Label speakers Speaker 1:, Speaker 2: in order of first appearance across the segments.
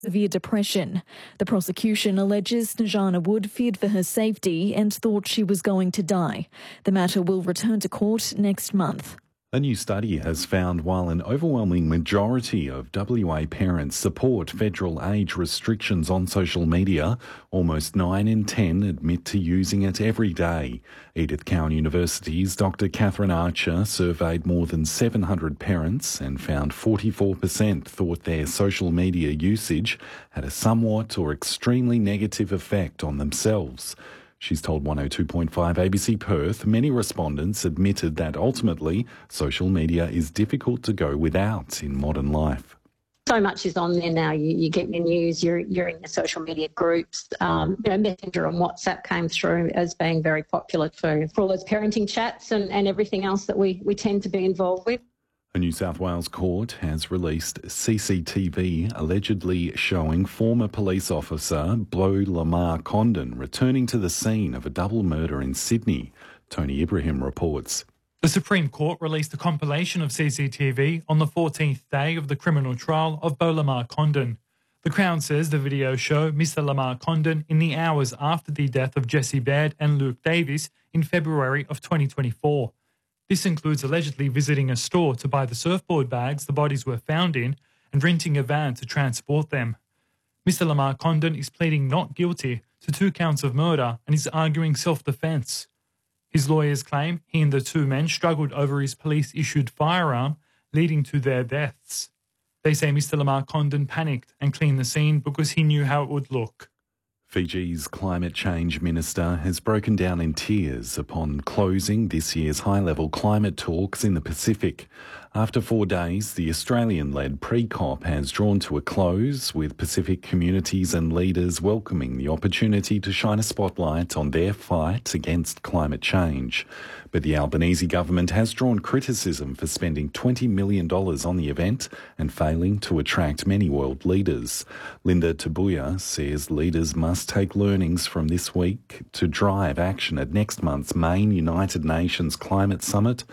Speaker 1: severe depression. The prosecution alleges Snejana Wood feared for her safety and thought she was going to die. The matter will return to court next month.
Speaker 2: A new study has found while an overwhelming majority of WA parents support federal age restrictions on social media, almost 9 in 10 admit to using it every day. Edith Cowan University's Dr. Catherine Archer surveyed more than 700 parents and found 44% thought their social media usage had a somewhat or extremely negative effect on themselves. She's told 102.5 ABC Perth many respondents admitted that ultimately social media is difficult to go without in modern life.
Speaker 3: So much is on there now. You get your news, you're in your social media groups. Messenger and WhatsApp came through as being very popular for all those parenting chats and everything else that we tend to be involved with.
Speaker 2: A New South Wales court has released CCTV allegedly showing former police officer Beau Lamar Condon returning to the scene of a double murder in Sydney. Tony Ibrahim reports.
Speaker 4: The Supreme Court released a compilation of CCTV on the 14th day of the criminal trial of Beau Lamar Condon. The Crown says the video show Mr Lamar Condon in the hours after the death of Jesse Baird and Luke Davis in February of 2024. This includes allegedly visiting a store to buy the surfboard bags the bodies were found in and renting a van to transport them. Mr Lamar Condon is pleading not guilty to 2 counts of murder and is arguing self-defence. His lawyers claim he and the 2 men struggled over his police-issued firearm, leading to their deaths. They say Mr Lamar Condon panicked and cleaned the scene because he knew how it would look.
Speaker 2: Fiji's climate change minister has broken down in tears upon closing this year's high-level climate talks in the Pacific. After 4 days, the Australian-led pre-COP has drawn to a close, with Pacific communities and leaders welcoming the opportunity to shine a spotlight on their fight against climate change. But the Albanese government has drawn criticism for spending $20 million on the event and failing to attract many world leaders. Linda Tabuya says leaders must take learnings from this week to drive action at next month's main United Nations Climate Summit,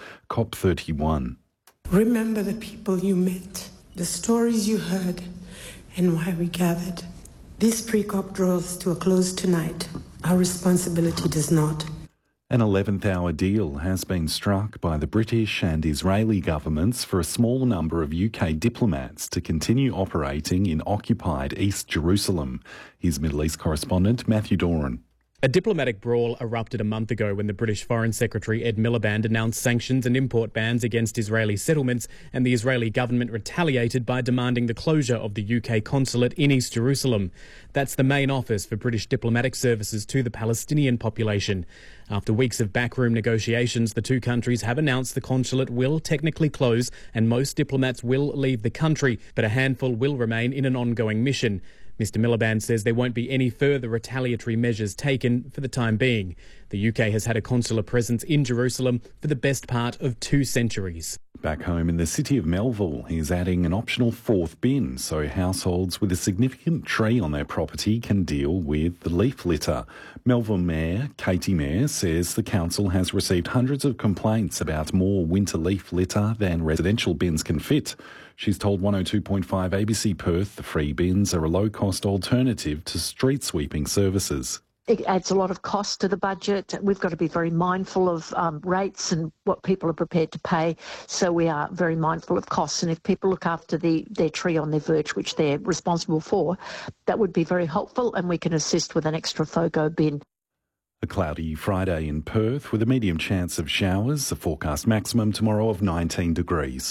Speaker 2: COP31.
Speaker 5: Remember the people you met, the stories you heard, and why we gathered. This pre-COP draws to a close tonight. Our responsibility does not.
Speaker 2: An 11th-hour deal has been struck by the British and Israeli governments for a small number of UK diplomats to continue operating in occupied East Jerusalem. Here's Middle East correspondent Matthew Doran.
Speaker 6: A diplomatic brawl erupted a month ago when the British Foreign Secretary Ed Miliband announced sanctions and import bans against Israeli settlements, and the Israeli government retaliated by demanding the closure of the UK consulate in East Jerusalem. That's the main office for British diplomatic services to the Palestinian population. After weeks of backroom negotiations, the 2 countries have announced the consulate will technically close and most diplomats will leave the country, but a handful will remain in an ongoing mission. Mr Miliband says there won't be any further retaliatory measures taken for the time being. The UK has had a consular presence in Jerusalem for the best part of 2 centuries.
Speaker 2: Back home in the city of Melville, he's adding an optional 4th bin so households with a significant tree on their property can deal with the leaf litter. Melville Mayor Katie Mayer says the council has received hundreds of complaints about more winter leaf litter than residential bins can fit. She's told 102.5 ABC Perth the free bins are a low-cost alternative to street sweeping services.
Speaker 7: It adds a lot of cost to the budget. We've got to be very mindful of rates and what people are prepared to pay. So we are very mindful of costs. And if people look after their tree on their verge, which they're responsible for, that would be very helpful, and we can assist with an extra FOGO bin.
Speaker 2: A cloudy Friday in Perth with a medium chance of showers. A forecast maximum tomorrow of 19 degrees.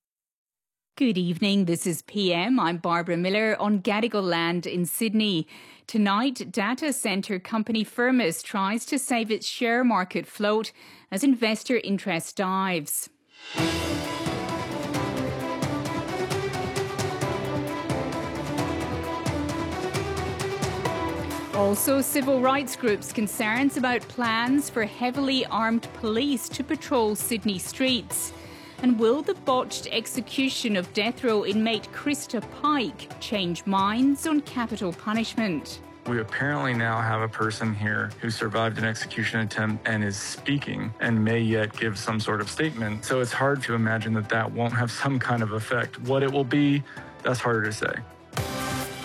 Speaker 8: Good evening, this is PM. I'm Barbara Miller on Gadigal land in Sydney. Tonight, data centre company Firmus tries to save its share market float as investor interest dives. Also, civil rights groups concerns about plans for heavily armed police to patrol Sydney streets. And will the botched execution of death row inmate Krista Pike change minds on capital punishment?
Speaker 9: We apparently now have a person here who survived an execution attempt and is speaking and may yet give some sort of statement. So it's hard to imagine that won't have some kind of effect. What it will be, that's harder to say.